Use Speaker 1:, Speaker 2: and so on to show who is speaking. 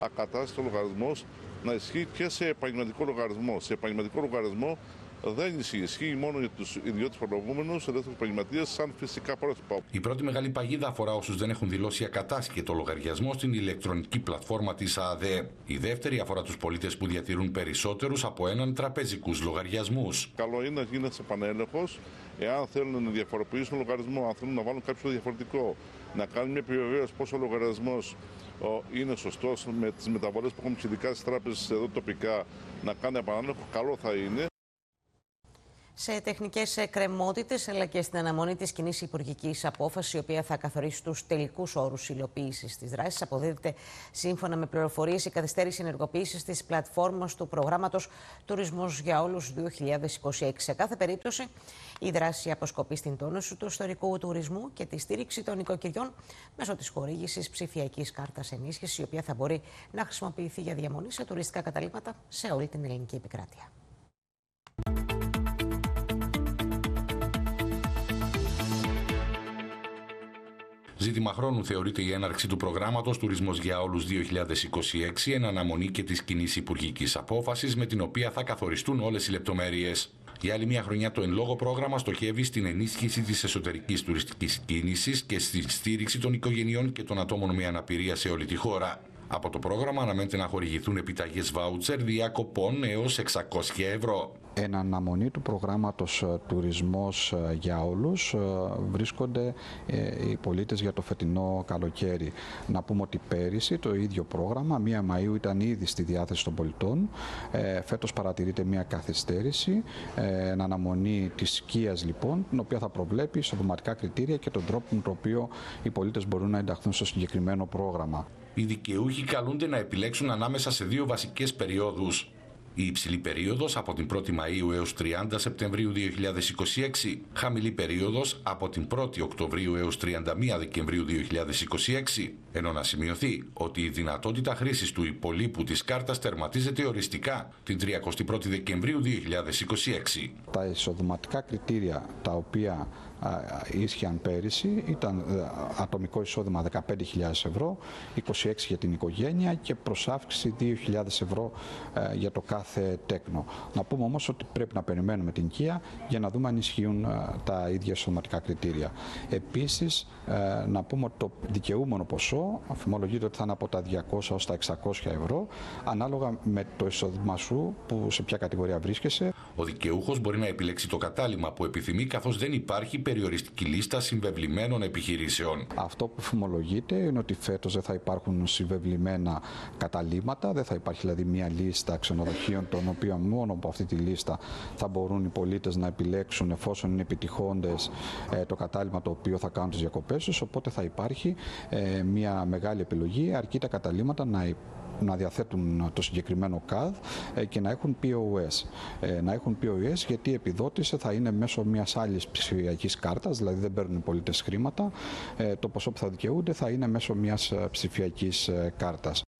Speaker 1: Ακατάστατο λογαριασμό να ισχύει και σε επαγγελματικό λογαριασμό. Σε επαγγελματικό λογαριασμό δεν ισχύει μόνο για τους ιδιώτες φορολογούμενους, ελεύθερους επαγγελματίες, σαν φυσικά πρόσωπα.
Speaker 2: Η πρώτη μεγάλη παγίδα αφορά όσους δεν έχουν δηλώσει ακατάσχετο λογαριασμό στην ηλεκτρονική πλατφόρμα της ΑΔΕ. Η δεύτερη αφορά τους πολίτες που διατηρούν περισσότερους από έναν τραπεζικούς λογαριασμούς.
Speaker 1: Καλό είναι να γίνεται επανέλεγχος, εάν θέλουν να διαφοροποιήσουν λογαριασμό, αν θέλουν να βάλουν κάποιο διαφορετικό, να κάνουν μια επιβεβαίωση πόσο ο λογαριασμός είναι σωστός με τις μεταβολές που έχουμε ειδικά στις τράπεζες εδώ τοπικά, να κάνει επανέλεγχο, καλό θα είναι.
Speaker 3: Σε τεχνικές εκκρεμότητες αλλά και στην αναμονή της κοινής υπουργικής απόφασης, η οποία θα καθορίσει τους τελικούς όρους υλοποίησης της δράσης, αποδίδεται σύμφωνα με πληροφορίες η καθυστέρηση ενεργοποίησης της πλατφόρμας του προγράμματος Τουρισμός για Όλους 2026. Σε κάθε περίπτωση, η δράση αποσκοπεί στην τόνωση του ιστορικού τουρισμού και τη στήριξη των οικοκυριών μέσω της χορήγησης ψηφιακής κάρτας ενίσχυσης, η οποία θα μπορεί να χρησιμοποιηθεί για διαμονή σε τουριστικά καταλύματα σε όλη την ελληνική επικράτεια.
Speaker 2: Ζήτημα χρόνου θεωρείται η έναρξη του προγράμματος Τουρισμός για Όλους 2026, εν αναμονή και της κοινής υπουργικής απόφασης, με την οποία θα καθοριστούν όλες οι λεπτομέρειες. Για άλλη μια χρονιά το εν λόγω πρόγραμμα στοχεύει στην ενίσχυση της εσωτερικής τουριστικής κίνησης και στη στήριξη των οικογενειών και των ατόμων με αναπηρία σε όλη τη χώρα. Από το πρόγραμμα αναμένεται να χορηγηθούν επιταγές βάουτσερ διακοπών έως 600 ευρώ.
Speaker 4: Εν αναμονή του προγράμματος Τουρισμός για Όλους βρίσκονται οι πολίτες για το φετινό καλοκαίρι. Να πούμε ότι πέρυσι το ίδιο πρόγραμμα, 1 Μαΐου, ήταν ήδη στη διάθεση των πολιτών. Φέτος παρατηρείται μια καθυστέρηση, εν αναμονή της σκίας λοιπόν, την οποία θα προβλέπει ισοδηματικά κριτήρια και τον τρόπο με τον οποίο οι πολίτες μπορούν να ενταχθούν στο συγκεκριμένο πρόγραμμα.
Speaker 2: Οι δικαιούχοι καλούνται να επιλέξουν ανάμεσα σε δύο βασικές περιόδους. Η υψηλή περίοδος από την 1η Μαΐου έως 30 Σεπτεμβρίου 2026, χαμηλή περίοδος από την 1η Οκτωβρίου έως 31 Δεκεμβρίου 2026, ενώ να σημειωθεί ότι η δυνατότητα χρήσης του υπολείπου της κάρτας τερματίζεται οριστικά την 31η Δεκεμβρίου 2026.
Speaker 4: Τα εισοδηματικά κριτήρια τα οποία ίσχυαν πέρυσι ήταν ατομικό εισόδημα 15.000 ευρώ, 26 για την οικογένεια και προσάυξηση 2.000 ευρώ για το κάθε τέκνο. Να πούμε όμως ότι πρέπει να περιμένουμε την οικία για να δούμε αν ισχύουν τα ίδια εισοδηματικά κριτήρια. Επίσης, να πούμε ότι το δικαιούμενο ποσό αφημολογείται ότι θα είναι από τα 200 ως τα 600 ευρώ, ανάλογα με το εισόδημα σου που σε ποια κατηγορία βρίσκεσαι.
Speaker 2: Ο δικαιούχος μπορεί να επιλέξει το κατάλημα που επιθυμεί, καθώς δεν υπάρχει περιοριστική λίστα συμβεβλημένων επιχειρήσεων.
Speaker 4: Αυτό που φημολογείται είναι ότι φέτος δεν θα υπάρχουν συμβεβλημένα καταλύματα, δεν θα υπάρχει δηλαδή μια λίστα ξενοδοχείων, των οποίων μόνο από αυτή τη λίστα θα μπορούν οι πολίτες να επιλέξουν, εφόσον είναι επιτυχώντες, το κατάλημα το οποίο θα κάνουν τις διακοπές τους. Οπότε θα υπάρχει μια μεγάλη επιλογή, αρκεί τα καταλύματα να διαθέτουν το συγκεκριμένο ΚΑΔ και να έχουν POS. Να έχουν POS γιατί η επιδότηση θα είναι μέσω μιας άλλης ψηφιακής κάρτας, δηλαδή δεν παίρνουν οι πολίτες χρήματα. Το ποσό που θα δικαιούνται θα είναι μέσω μιας ψηφιακής κάρτας.